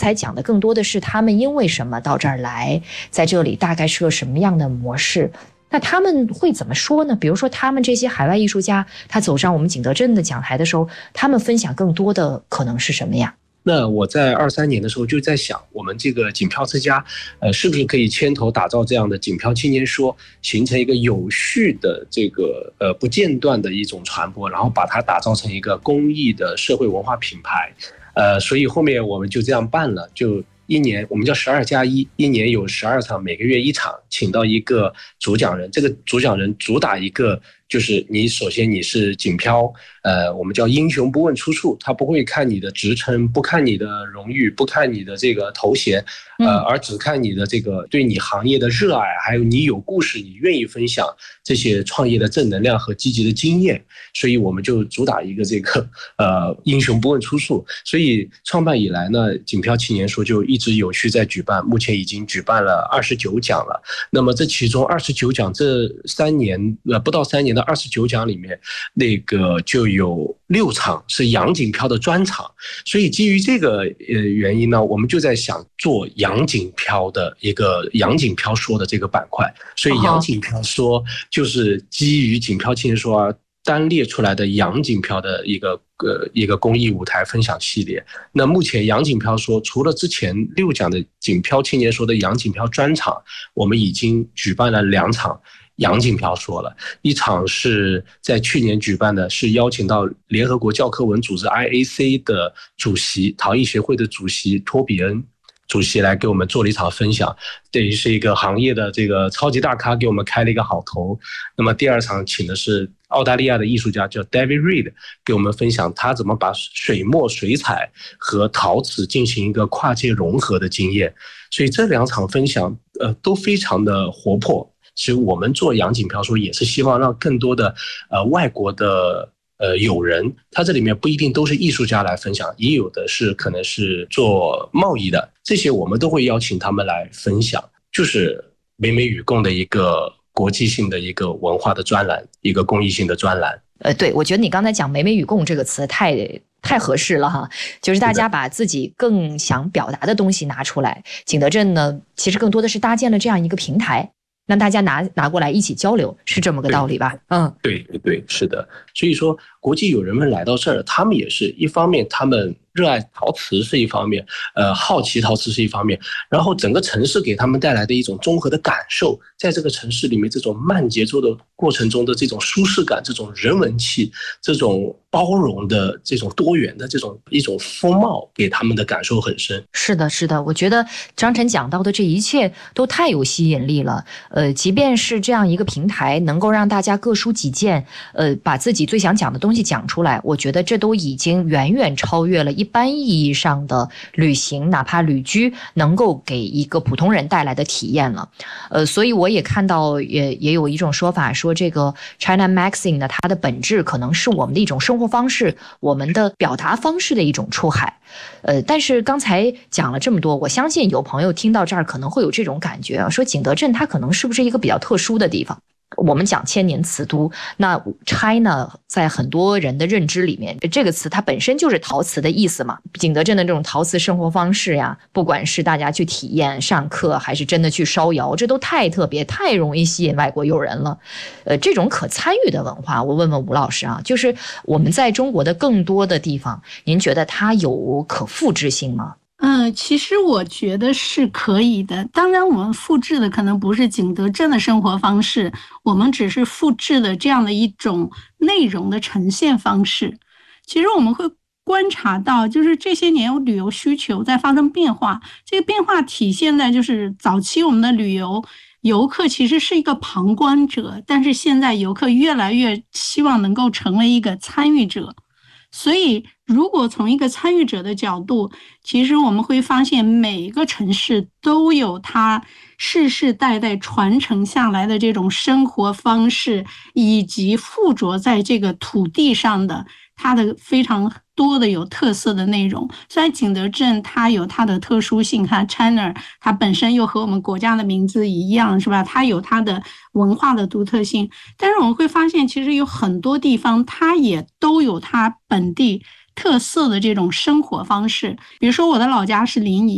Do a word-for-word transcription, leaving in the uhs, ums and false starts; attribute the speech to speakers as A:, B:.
A: 才讲的更多的是他们因为什么到这儿来，在这里大概是个什么样的模式。那他们会怎么说呢？比如说他们这些海外艺术家，他走上我们景德镇的讲台的时候，他们分享更多的可能是什么呀？
B: 那我在二三年的时候就在想，我们这个锦漂之家，呃，是不是可以牵头打造这样的锦漂青年说，形成一个有序的这个呃不间断的一种传播，然后把它打造成一个公益的社会文化品牌。呃，所以后面我们就这样办了，就一年我们叫十二加一，一年有十二场，每个月一场，请到一个主讲人，这个主讲人主打一个。就是你首先你是锦漂，呃，我们叫英雄不问出处，他不会看你的职称，不看你的荣誉，不看你的这个头衔，呃，而只看你的这个对你行业的热爱，还有你有故事，你愿意分享这些创业的正能量和积极的经验。所以我们就主打一个这个呃英雄不问出处。所以创办以来呢，锦漂青年说就一直有序在举办，目前已经举办了二十九讲了。那么这其中二十九讲这三年呃不到三年。二十九讲里面，那个就有六场是洋锦漂的专场，所以基于这个呃原因呢，我们就在想做洋锦漂的一个洋锦漂说的这个板块，所以洋锦漂说就是基于锦漂青年说啊单列出来的洋锦漂的一个呃一个公益舞台分享系列。那目前洋锦漂说除了之前六讲的锦漂青年说的洋锦漂专场，我们已经举办了两场。洋锦漂说了，一场是在去年举办的，是邀请到联合国教科文组织 I A C 的主席，陶艺协会的主席托比恩主席来给我们做了一场分享，等于是一个行业的这个超级大咖给我们开了一个好头。那么第二场请的是澳大利亚的艺术家叫 David Reed 给我们分享他怎么把水墨水彩和陶瓷进行一个跨界融合的经验。所以这两场分享呃都非常的活泼。其实我们做洋锦漂说也是希望让更多的呃外国的呃友人，他这里面不一定都是艺术家来分享，也有的是可能是做贸易的，这些我们都会邀请他们来分享，就是美美与共的一个国际性的一个文化的专栏，一个公益性的专栏。
A: 呃，对，我觉得你刚才讲美美与共这个词太太合适了哈，就是大家把自己更想表达的东西拿出来。景德镇呢，其实更多的是搭建了这样一个平台。让大家拿拿过来一起交流，是这么个道理吧？嗯，
B: 对对对，是的。所以说，国际友人们来到这儿，他们也是一方面，他们热爱陶瓷是一方面，呃，好奇陶瓷是一方面，然后整个城市给他们带来的一种综合的感受，在这个城市里面，这种慢节奏的过程中的这种舒适感，这种人文气，这种包容的这种多元的这种一种风貌，给他们的感受很深。
A: 是的，是的，我觉得张晨讲到的这一切都太有吸引力了。呃，即便是这样一个平台，能够让大家各抒己见，呃，把自己最想讲的东西讲出来，我觉得这都已经远远超越了一般意义上的旅行，哪怕旅居能够给一个普通人带来的体验了。呃，所以我也看到也也有一种说法说，这个 China Magazine 呢，它的本质可能是我们的一种生活方式，我们的表达方式的一种出海。呃，但是刚才讲了这么多，我相信有朋友听到这儿可能会有这种感觉，说景德镇它可能是不是一个比较特殊的地方？我们讲千年瓷都，那 China 在很多人的认知里面，这个词它本身就是陶瓷的意思嘛。景德镇的这种陶瓷生活方式呀，不管是大家去体验上课，还是真的去烧窑，这都太特别，太容易吸引外国友人了。呃，这种可参与的文化，我问问吴老师啊，就是我们在中国的更多的地方，您觉得它有可复制性吗？
C: 嗯，其实我觉得是可以的。当然，我们复制的可能不是景德镇的生活方式，我们只是复制的这样的一种内容的呈现方式。其实我们会观察到，就是这些年有旅游需求在发生变化，这个变化体现在就是早期我们的旅游游客其实是一个旁观者，但是现在游客越来越希望能够成为一个参与者。所以如果从一个参与者的角度，其实我们会发现每一个城市都有它世世代代传承下来的这种生活方式，以及附着在这个土地上的它的非常多的有特色的内容。虽然景德镇它有它的特殊性，看 China 它本身又和我们国家的名字一样，是吧？它有它的文化的独特性，但是我们会发现其实有很多地方它也都有它本地特色的这种生活方式。比如说我的老家是临沂，